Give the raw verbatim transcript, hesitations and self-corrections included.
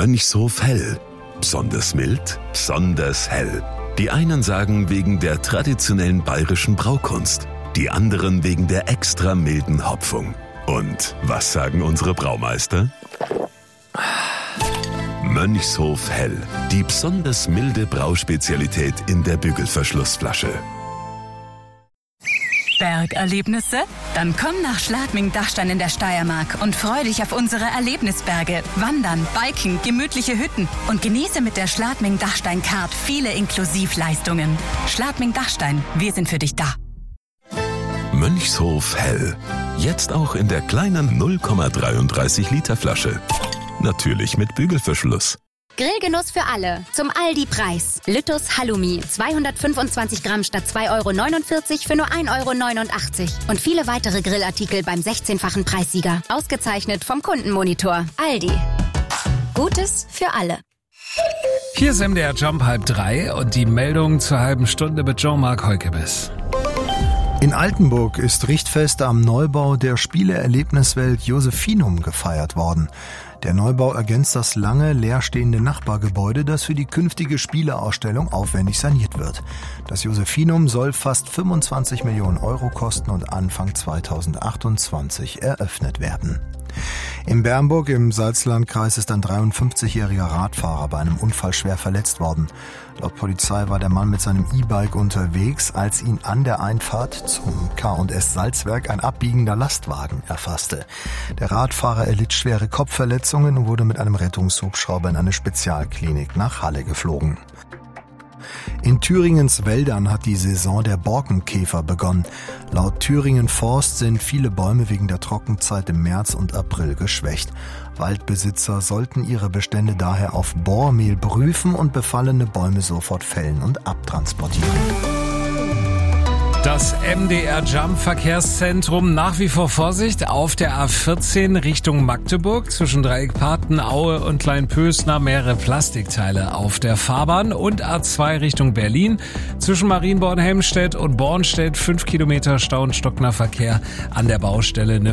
Mönchshof Hell. Besonders mild, besonders hell. Die einen sagen wegen der traditionellen bayerischen Braukunst, die anderen wegen der extra milden Hopfung. Und was sagen unsere Braumeister? Mönchshof Hell, die besonders milde Brauspezialität in der Bügelverschlussflasche. Bergerlebnisse? Dann komm nach Schladming-Dachstein in der Steiermark und freu dich auf unsere Erlebnisberge. Wandern, Biken, gemütliche Hütten und genieße mit der Schladming-Dachstein-Card viele Inklusivleistungen. Schladming-Dachstein, wir sind für dich da. Mönchshof Hell. Jetzt auch in der kleinen null Komma dreiunddreißig Liter Flasche. Natürlich mit Bügelverschluss. Grillgenuss für alle. Zum Aldi-Preis. Lüttus Halloumi. zweihundertfünfundzwanzig Gramm statt zwei Euro neunundvierzig für nur ein Euro neunundachtzig. Und viele weitere Grillartikel beim sechzehnfachen Preissieger. Ausgezeichnet vom Kundenmonitor. Aldi. Gutes für alle. Hier ist M D R Jump halb drei und die Meldung zur halben Stunde mit Jean-Marc Heukebiss. In Altenburg ist Richtfest am Neubau der Spieleerlebniswelt Josephinum gefeiert worden. Der Neubau ergänzt das lange leerstehende Nachbargebäude, das für die künftige Spieleausstellung aufwendig saniert wird. Das Josephinum soll fast fünfundzwanzig Millionen Euro kosten und Anfang zweitausendachtundzwanzig eröffnet werden. In Bernburg im Salzlandkreis ist ein dreiundfünfzigjähriger Radfahrer bei einem Unfall schwer verletzt worden. Laut Polizei war der Mann mit seinem E-Bike unterwegs, als ihn an der Einfahrt zum K und S Salzwerk ein abbiegender Lastwagen erfasste. Der Radfahrer erlitt schwere Kopfverletzungen und wurde mit einem Rettungshubschrauber in eine Spezialklinik nach Halle geflogen. In Thüringens Wäldern hat die Saison der Borkenkäfer begonnen. Laut Thüringen Forst sind viele Bäume wegen der Trockenzeit im März und April geschwächt. Waldbesitzer sollten ihre Bestände daher auf Bohrmehl prüfen und befallene Bäume sofort fällen und abtransportieren. Das M D R Jump Verkehrszentrum, nach wie vor Vorsicht auf der A vierzehn Richtung Magdeburg zwischen Dreieckparten, Aue und Kleinpösner mehrere Plastikteile auf der Fahrbahn und A zwei Richtung Berlin zwischen Marienborn-Helmstedt und Bornstedt fünf Kilometer Stau und stockender Verkehr an der Baustelle eine